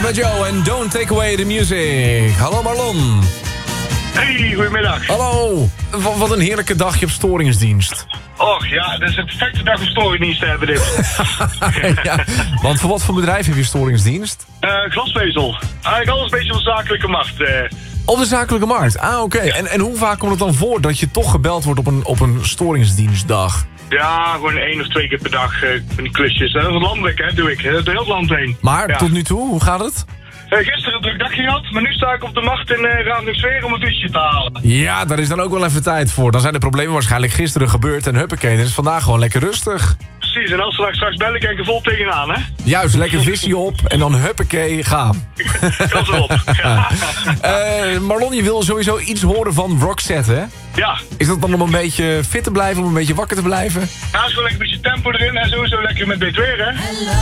met Joe en Don't Take Away the Music. Hallo Marlon. Hey, goedemiddag. Hallo. Wat een heerlijke dagje op storingsdienst. Och ja, dit is een perfecte dag om storingdienst te hebben dit. Ja, want voor wat voor bedrijf heb je storingsdienst? Glasvezel. Eigenlijk alles een beetje op de zakelijke markt. Op de zakelijke markt. Ah, oké. En hoe vaak komt het dan voor dat je toch gebeld wordt op een storingsdienstdag? Ja, gewoon 1 of 2 keer per dag van die klusjes. Dat is landelijk, hè, doe ik. Door heel het land heen. Maar ja. tot nu toe, hoe gaat het? Gisteren een druk dagje gehad, maar nu sta ik op de markt in Raamsweer om een visje te halen. Ja, daar is dan ook wel even tijd voor. Dan zijn de problemen waarschijnlijk gisteren gebeurd en huppakee. Het is vandaag gewoon lekker rustig. Precies, en als ze straks bellen, kijk ik er vol tegenaan, hè? Juist, lekker visje op en dan huppakee, gaan. Kans erop. Marlon, je wil sowieso iets horen van Roxette, hè? Ja. Is dat dan om een beetje fit te blijven, om een beetje wakker te blijven? Ja, is gewoon lekker een beetje tempo erin en sowieso lekker met dit weer, hè?